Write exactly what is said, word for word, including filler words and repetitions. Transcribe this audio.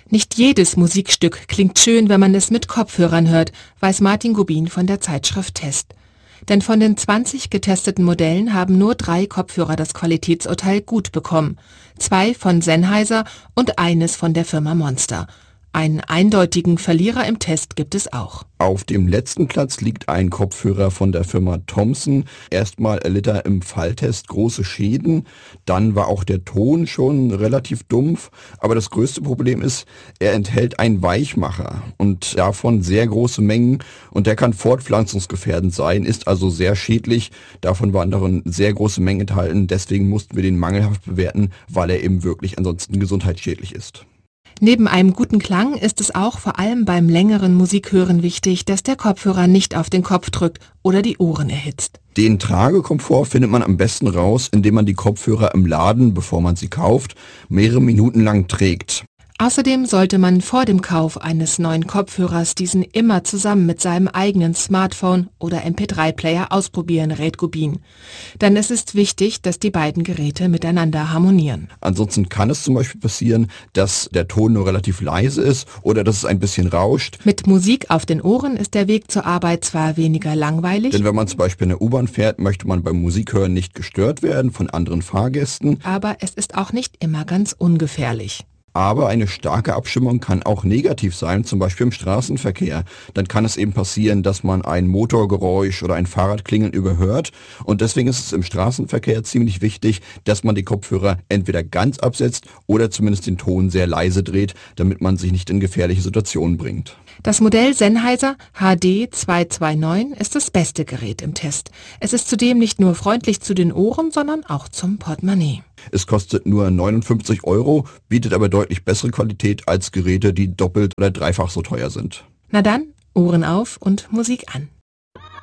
Nicht jedes Musikstück klingt schön, wenn man es mit Kopfhörern hört, weiß Martin Gubin von der Zeitschrift Test. Denn von den zwanzig getesteten Modellen haben nur drei Kopfhörer das Qualitätsurteil gut bekommen. Zwei von Sennheiser und eines von der Firma Monster. Einen eindeutigen Verlierer im Test gibt es auch. Auf dem letzten Platz liegt ein Kopfhörer von der Firma Thomson. Erstmal erlitt er im Falltest große Schäden, dann war auch der Ton schon relativ dumpf, aber das größte Problem ist, er enthält einen Weichmacher und davon sehr große Mengen und der kann fortpflanzungsgefährdend sein, ist also sehr schädlich. Davon waren darin sehr große Mengen enthalten, deswegen mussten wir den mangelhaft bewerten, weil er eben wirklich ansonsten gesundheitsschädlich ist. Neben einem guten Klang ist es auch vor allem beim längeren Musikhören wichtig, dass der Kopfhörer nicht auf den Kopf drückt oder die Ohren erhitzt. Den Tragekomfort findet man am besten raus, indem man die Kopfhörer im Laden, bevor man sie kauft, mehrere Minuten lang trägt. Außerdem sollte man vor dem Kauf eines neuen Kopfhörers diesen immer zusammen mit seinem eigenen Smartphone oder M P drei Player ausprobieren, rät Gubin. Denn es ist wichtig, dass die beiden Geräte miteinander harmonieren. Ansonsten kann es zum Beispiel passieren, dass der Ton nur relativ leise ist oder dass es ein bisschen rauscht. Mit Musik auf den Ohren ist der Weg zur Arbeit zwar weniger langweilig, Denn wenn man zum Beispiel in der U-Bahn fährt, möchte man beim Musikhören nicht gestört werden von anderen Fahrgästen. Aber es ist auch nicht immer ganz ungefährlich. Aber eine starke Abstimmung kann auch negativ sein, zum Beispiel im Straßenverkehr. Dann kann es eben passieren, dass man ein Motorgeräusch oder ein Fahrradklingeln überhört. Und deswegen ist es im Straßenverkehr ziemlich wichtig, dass man die Kopfhörer entweder ganz absetzt oder zumindest den Ton sehr leise dreht, damit man sich nicht in gefährliche Situationen bringt. Das Modell Sennheiser H D zwei zwei neun ist das beste Gerät im Test. Es ist zudem nicht nur freundlich zu den Ohren, sondern auch zum Portemonnaie. Es kostet nur neunundfünfzig Euro, bietet aber deutlich bessere Qualität als Geräte, die doppelt oder dreifach so teuer sind. Na dann, Ohren auf und Musik an.